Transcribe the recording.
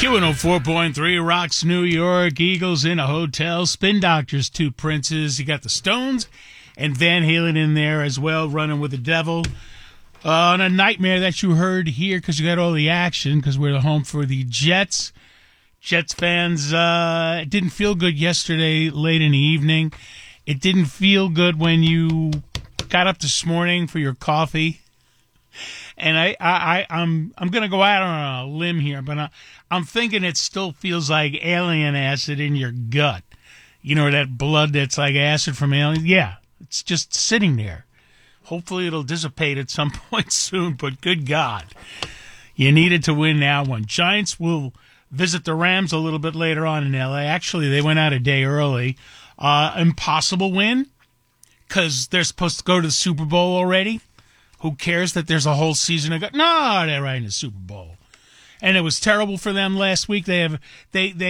Q104.3 rocks New York. Eagles in a hotel. Spin Doctors, two princes. You got the Stones and Van Halen in there as well, running with the devil. On a nightmare that you heard here because you got all the action because we're home for the Jets. Jets fans, it didn't feel good yesterday late in the evening. It didn't feel good when you got up this morning for your coffee. And I'm gonna go out on a limb here, but I'm thinking it still feels like alien acid in your gut. You know, that blood that's like acid from aliens? Yeah, it's just sitting there. Hopefully it'll dissipate at some point soon, but good God. You needed to win that one. Giants will visit the Rams a little bit later on in L.A. Actually, they went out a day early. Impossible win because they're supposed to go to the Super Bowl already. Who cares that there's a whole season ago? No, they're right in the Super Bowl. And it was terrible for them last week. They